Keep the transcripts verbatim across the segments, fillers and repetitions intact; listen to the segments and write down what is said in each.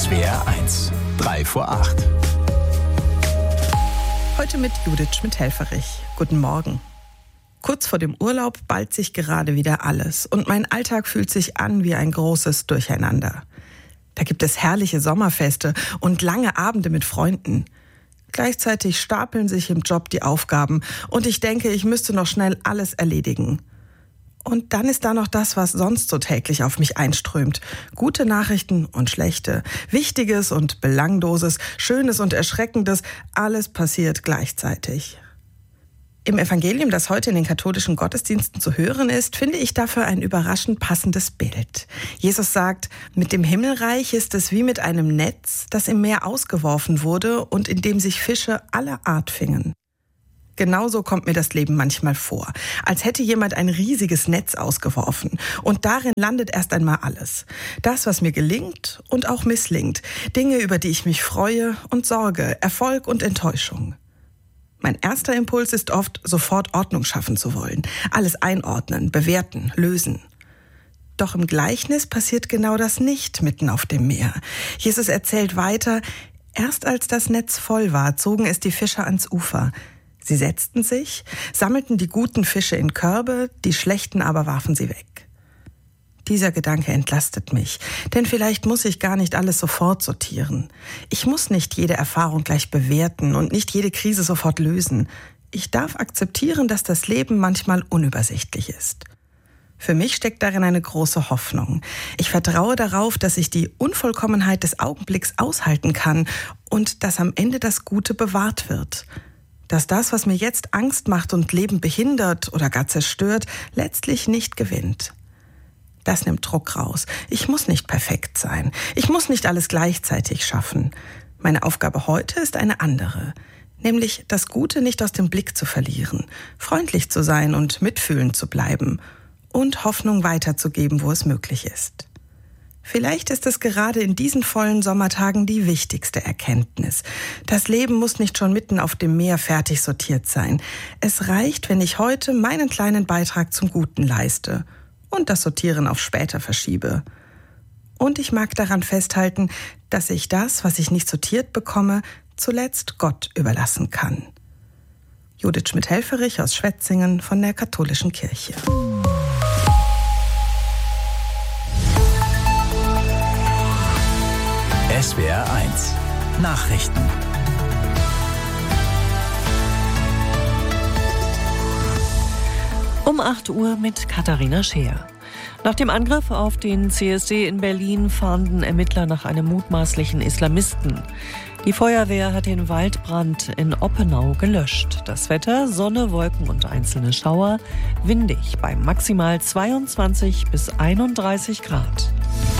S W R eins, drei vor acht. Heute mit Judith Schmidt-Helferich. Guten Morgen. Kurz vor dem Urlaub ballt sich gerade wieder alles und mein Alltag fühlt sich an wie ein großes Durcheinander. Da gibt es herrliche Sommerfeste und lange Abende mit Freunden. Gleichzeitig stapeln sich im Job die Aufgaben und ich denke, ich müsste noch schnell alles erledigen. Und dann ist da noch das, was sonst so täglich auf mich einströmt. Gute Nachrichten und schlechte, Wichtiges und Belangloses, Schönes und Erschreckendes, alles passiert gleichzeitig. Im Evangelium, das heute in den katholischen Gottesdiensten zu hören ist, finde ich dafür ein überraschend passendes Bild. Jesus sagt, mit dem Himmelreich ist es wie mit einem Netz, das im Meer ausgeworfen wurde und in dem sich Fische aller Art fingen. Genauso kommt mir das Leben manchmal vor, als hätte jemand ein riesiges Netz ausgeworfen und darin landet erst einmal alles. Das, was mir gelingt und auch misslingt, Dinge, über die ich mich freue und sorge, Erfolg und Enttäuschung. Mein erster Impuls ist oft, sofort Ordnung schaffen zu wollen, alles einordnen, bewerten, lösen. Doch im Gleichnis passiert genau das nicht mitten auf dem Meer. Jesus erzählt weiter, erst als das Netz voll war, zogen es die Fischer ans Ufer. Sie setzten sich, sammelten die guten Fische in Körbe, die schlechten aber warfen sie weg. Dieser Gedanke entlastet mich, denn vielleicht muss ich gar nicht alles sofort sortieren. Ich muss nicht jede Erfahrung gleich bewerten und nicht jede Krise sofort lösen. Ich darf akzeptieren, dass das Leben manchmal unübersichtlich ist. Für mich steckt darin eine große Hoffnung. Ich vertraue darauf, dass ich die Unvollkommenheit des Augenblicks aushalten kann und dass am Ende das Gute bewahrt wird. Dass das, was mir jetzt Angst macht und Leben behindert oder gar zerstört, letztlich nicht gewinnt. Das nimmt Druck raus. Ich muss nicht perfekt sein. Ich muss nicht alles gleichzeitig schaffen. Meine Aufgabe heute ist eine andere, nämlich das Gute nicht aus dem Blick zu verlieren, freundlich zu sein und mitfühlend zu bleiben und Hoffnung weiterzugeben, wo es möglich ist. Vielleicht ist es gerade in diesen vollen Sommertagen die wichtigste Erkenntnis. Das Leben muss nicht schon mitten auf dem Meer fertig sortiert sein. Es reicht, wenn ich heute meinen kleinen Beitrag zum Guten leiste und das Sortieren auf später verschiebe. Und ich mag daran festhalten, dass ich das, was ich nicht sortiert bekomme, zuletzt Gott überlassen kann. Judith Schmidt-Helferich aus Schwetzingen von der Katholischen Kirche. S W R eins Nachrichten. Um acht Uhr mit Katharina Scheer. Nach dem Angriff auf den C S D in Berlin fahnden Ermittler nach einem mutmaßlichen Islamisten. Die Feuerwehr hat den Waldbrand in Oppenau gelöscht. Das Wetter, Sonne, Wolken und einzelne Schauer, windig bei maximal zweiundzwanzig bis einunddreißig Grad.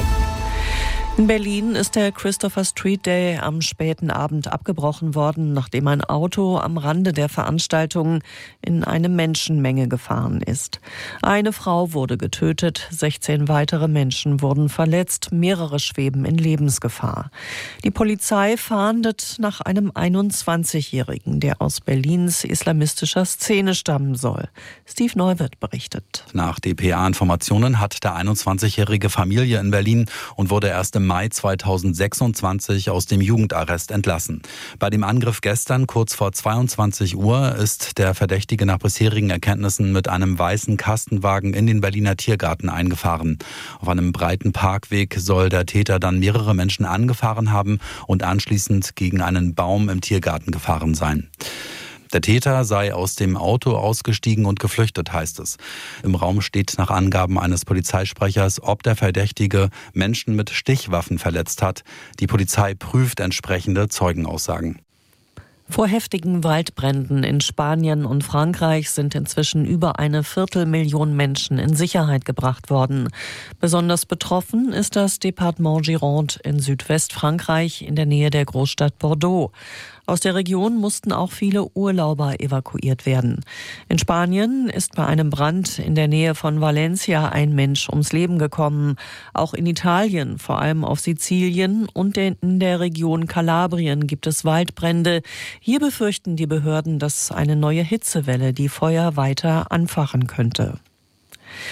In Berlin ist der Christopher Street Day am späten Abend abgebrochen worden, nachdem ein Auto am Rande der Veranstaltung in eine Menschenmenge gefahren ist. Eine Frau wurde getötet, sechzehn weitere Menschen wurden verletzt, mehrere schweben in Lebensgefahr. Die Polizei fahndet nach einem einundzwanzigjährigen, der aus Berlins islamistischer Szene stammen soll. Steve Neuwirth berichtet. Nach D P A-Informationen hat der einundzwanzigjährige Familie in Berlin und wurde erst im Mai zweitausendsechsundzwanzig aus dem Jugendarrest entlassen. Bei dem Angriff gestern kurz vor zweiundzwanzig Uhr ist der Verdächtige nach bisherigen Erkenntnissen mit einem weißen Kastenwagen in den Berliner Tiergarten eingefahren. Auf einem breiten Parkweg soll der Täter dann mehrere Menschen angefahren haben und anschließend gegen einen Baum im Tiergarten gefahren sein. Der Täter sei aus dem Auto ausgestiegen und geflüchtet, heißt es. Im Raum steht nach Angaben eines Polizeisprechers, ob der Verdächtige Menschen mit Stichwaffen verletzt hat. Die Polizei prüft entsprechende Zeugenaussagen. Vor heftigen Waldbränden in Spanien und Frankreich sind inzwischen über eine Viertelmillion Menschen in Sicherheit gebracht worden. Besonders betroffen ist das Departement Gironde in Südwestfrankreich in der Nähe der Großstadt Bordeaux. Aus der Region mussten auch viele Urlauber evakuiert werden. In Spanien ist bei einem Brand in der Nähe von Valencia ein Mensch ums Leben gekommen. Auch in Italien, vor allem auf Sizilien und in der Region Kalabrien gibt es Waldbrände. Hier befürchten die Behörden, dass eine neue Hitzewelle die Feuer weiter anfachen könnte.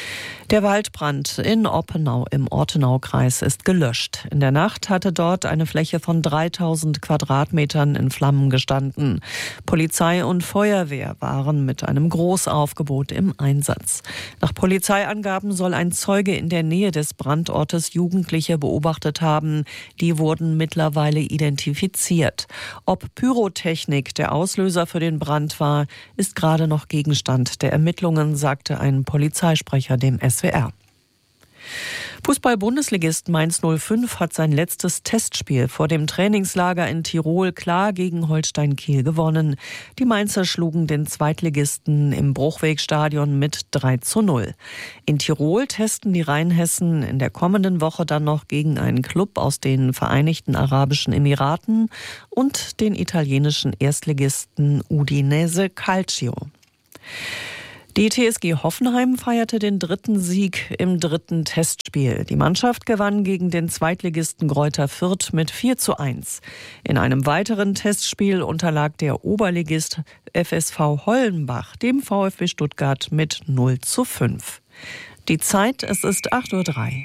Der Waldbrand in Oppenau im Ortenaukreis ist gelöscht. In der Nacht hatte dort eine Fläche von dreitausend Quadratmetern in Flammen gestanden. Polizei und Feuerwehr waren mit einem Großaufgebot im Einsatz. Nach Polizeiangaben soll ein Zeuge in der Nähe des Brandortes Jugendliche beobachtet haben. Die wurden mittlerweile identifiziert. Ob Pyrotechnik der Auslöser für den Brand war, ist gerade noch Gegenstand der Ermittlungen, sagte ein Polizeisprecher dem S W R. Fußball-Bundesligist Mainz null fünf hat sein letztes Testspiel vor dem Trainingslager in Tirol klar gegen Holstein Kiel gewonnen. Die Mainzer schlugen den Zweitligisten im Bruchwegstadion mit drei zu null. In Tirol testen die Rheinhessen in der kommenden Woche dann noch gegen einen Klub aus den Vereinigten Arabischen Emiraten und den italienischen Erstligisten Udinese Calcio. Die T S G Hoffenheim feierte den dritten Sieg im dritten Testspiel. Die Mannschaft gewann gegen den Zweitligisten Greuther Fürth mit vier zu eins. In einem weiteren Testspiel unterlag der Oberligist F S V Hollenbach dem VfB Stuttgart mit null zu fünf. Die Zeit, es ist acht Uhr drei.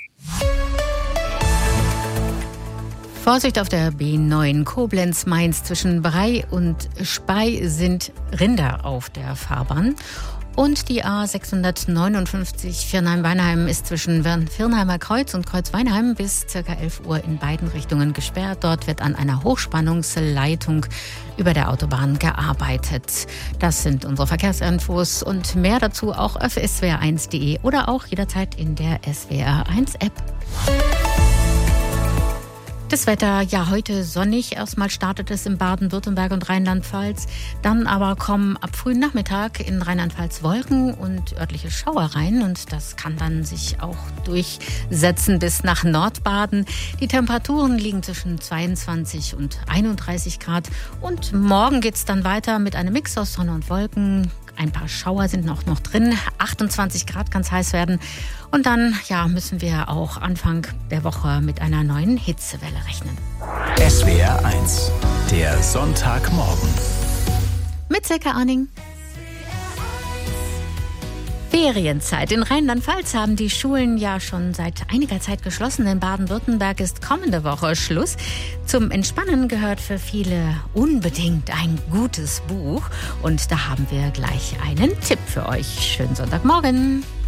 Vorsicht auf der B neun Koblenz-Mainz zwischen Brey und Spey sind Rinder auf der Fahrbahn. Und die A sechshundertneunundfünfzig Viernheim-Weinheim ist zwischen Virnheimer Kreuz und Kreuz-Weinheim bis ca. elf Uhr in beiden Richtungen gesperrt. Dort wird an einer Hochspannungsleitung über der Autobahn gearbeitet. Das sind unsere Verkehrsinfos und mehr dazu auch auf S W R eins punkt de oder auch jederzeit in der S W R eins App. Das Wetter, ja, heute sonnig. Erstmal startet es in Baden-Württemberg und Rheinland-Pfalz. Dann aber kommen ab frühen Nachmittag in Rheinland-Pfalz Wolken und örtliche Schauer rein. Und das kann dann sich auch durchsetzen bis nach Nordbaden. Die Temperaturen liegen zwischen zweiundzwanzig und einunddreißig Grad. Und morgen geht's dann weiter mit einem Mix aus Sonne und Wolken. Ein paar Schauer sind noch, noch drin. achtundzwanzig Grad kann es heiß werden. Und dann ja, müssen wir auch Anfang der Woche mit einer neuen Hitzewelle rechnen. S W R eins, der Sonntagmorgen. Mit Silke Arning. Ferienzeit. In Rheinland-Pfalz haben die Schulen ja schon seit einiger Zeit geschlossen. In Baden-Württemberg ist kommende Woche Schluss. Zum Entspannen gehört für viele unbedingt ein gutes Buch. Und da haben wir gleich einen Tipp für euch. Schönen Sonntagmorgen.